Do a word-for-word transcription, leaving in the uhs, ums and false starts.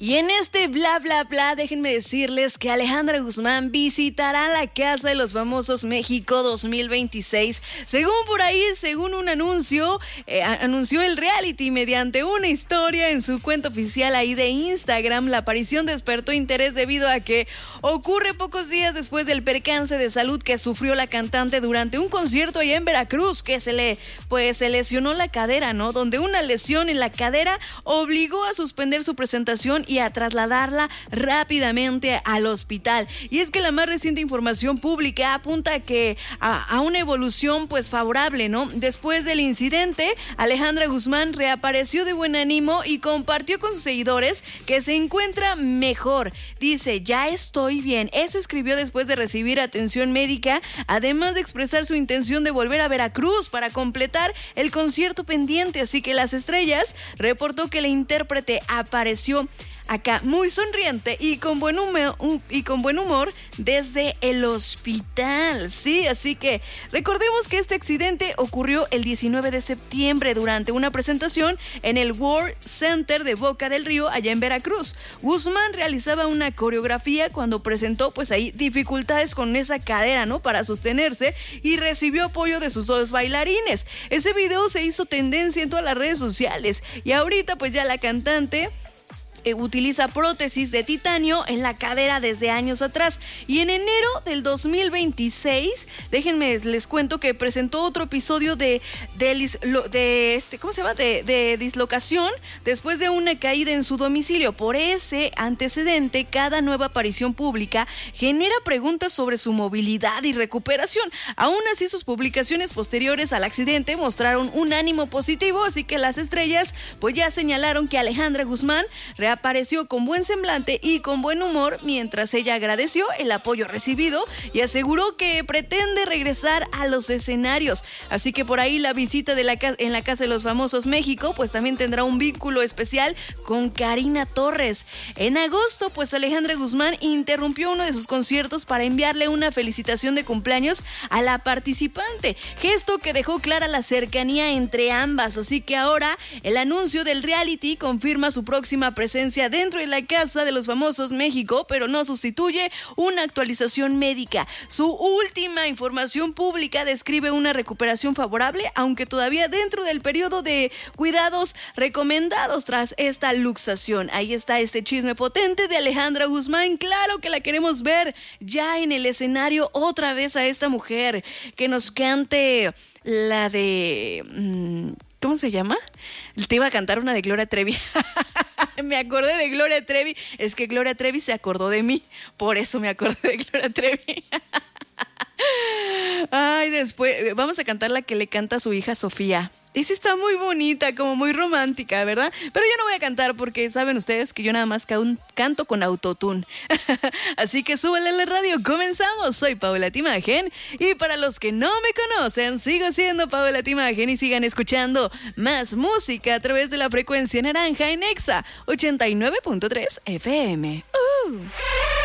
Y en este bla bla bla, déjenme decirles que Alejandra Guzmán visitará la Casa de los Famosos México dos mil veintiséis. Según por ahí, según un anuncio, eh, anunció el reality mediante una historia en su cuenta oficial ahí de Instagram. La aparición despertó interés debido a que ocurre pocos días después del percance de salud que sufrió la cantante durante un concierto allá en Veracruz, que se le, pues, se lesionó la cadera, ¿no? Donde una lesión en la cadera obligó a suspender su presentación y a trasladarla rápidamente al hospital. Y es que la más reciente información pública apunta que a, a una evolución pues favorable, ¿no? Después del incidente, Alejandra Guzmán reapareció de buen ánimo y compartió con sus seguidores que se encuentra mejor. Dice, ya estoy bien. Eso escribió después de recibir atención médica, además de expresar su intención de volver a Veracruz para completar el concierto pendiente. Así que Las Estrellas reportó que la intérprete apareció acá muy sonriente y con buen humor, y con buen humor desde el hospital. Sí, así que recordemos que este accidente ocurrió el diecinueve de septiembre durante una presentación en el World Center de Boca del Río, allá en Veracruz. Guzmán realizaba una coreografía cuando presentó pues ahí dificultades con esa cadera, ¿no? Para sostenerse, y recibió apoyo de sus dos bailarines. Ese video se hizo tendencia en todas las redes sociales y ahorita pues ya la cantante utiliza prótesis de titanio en la cadera desde años atrás. Y en enero del dos mil veintiséis, déjenme les cuento que presentó otro episodio de, de, de este, ¿cómo se llama? De, de dislocación después de una caída en su domicilio. Por ese antecedente, cada nueva aparición pública genera preguntas sobre su movilidad y recuperación. Aún así, sus publicaciones posteriores al accidente mostraron un ánimo positivo, así que Las Estrellas pues ya señalaron que Alejandra Guzmán apareció con buen semblante y con buen humor, mientras ella agradeció el apoyo recibido y aseguró que pretende regresar a los escenarios. Así que por ahí la visita de la ca- en la Casa de los Famosos México pues también tendrá un vínculo especial con Karina Torres. En agosto pues Alejandra Guzmán interrumpió uno de sus conciertos para enviarle una felicitación de cumpleaños a la participante, gesto que dejó clara la cercanía entre ambas. Así que ahora el anuncio del reality confirma su próxima presencia dentro de la Casa de los Famosos México, pero no sustituye una actualización médica. Su última información pública describe una recuperación favorable, aunque todavía dentro del periodo de cuidados recomendados tras esta luxación. Ahí está este chisme potente de Alejandra Guzmán. Claro que la queremos ver ya en el escenario otra vez a esta mujer, que nos cante la de... ¿cómo se llama? Te iba a cantar una de Gloria Trevi. Me acordé de Gloria Trevi. Es que Gloria Trevi se acordó de mí. Por eso me acordé de Gloria Trevi. Ay, después vamos a cantar la que le canta a su hija Sofía. Esa está muy bonita, como muy romántica, ¿verdad? Pero yo no voy a cantar porque saben ustedes que yo nada más canto con autotune. Así que súbele a la radio, comenzamos. Soy Paola Timagen y para los que no me conocen, sigo siendo Paola Timagen y sigan escuchando más música a través de la frecuencia naranja en Exa ochenta y nueve punto tres F M. Uh.